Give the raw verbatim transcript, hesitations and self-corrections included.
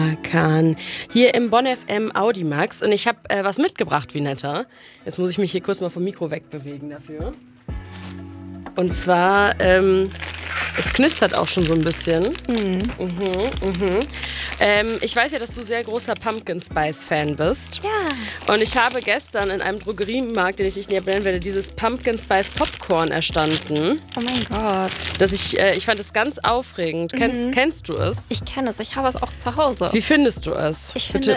Kann. Hier im Bonn F M Audimax und ich habe äh, was mitgebracht, Vinetta. Jetzt muss ich mich hier kurz mal vom Mikro wegbewegen dafür. Und zwar, ähm, es knistert auch schon so ein bisschen. Mhm. Mhm, mhm. Ähm, ich weiß ja, dass du sehr großer Pumpkin Spice Fan bist. Ja. Und ich habe gestern in einem Drogeriemarkt, den ich nicht näher benennen werde, dieses Pumpkin Spice Popcorn erstanden. Oh mein Gott. Das ich, äh, ich fand es ganz aufregend. Mhm. Kennst, kennst du es? Ich kenne es, ich habe es auch zu Hause. Wie findest du es? Ich Bitte,